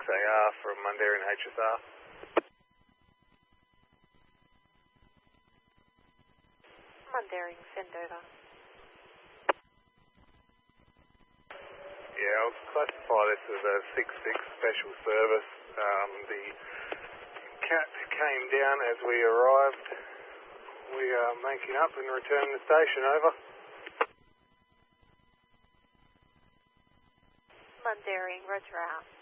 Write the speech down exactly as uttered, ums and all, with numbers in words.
A R from Mundaring H S R. Mundaring, send over. Yeah, I'll classify this as a six six special service. Um, the cat came down as we arrived. We are making up and returning the station, over. Mundaring, roger out.